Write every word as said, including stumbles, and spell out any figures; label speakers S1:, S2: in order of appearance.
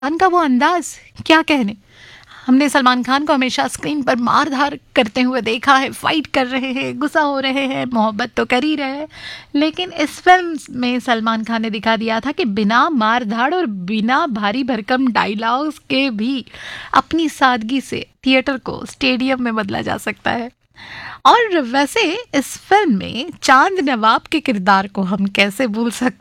S1: खान का वो अंदाज, क्या कहने। हमने सलमान खान को हमेशा स्क्रीन पर मार धार करते हुए देखा है, फाइट कर रहे हैं, गुस्सा हो रहे हैं, मोहब्बत तो कर ही रहे हैं। लेकिन इस फिल्म में सलमान खान ने दिखा दिया था कि बिना मार धाड़ और बिना भारी भरकम डायलॉग्स के भी अपनी सादगी से थिएटर को स्टेडियम में बदला जा सकता है। और वैसे इस फिल्म में चांद नवाब के किरदार को हम कैसे भूल सकते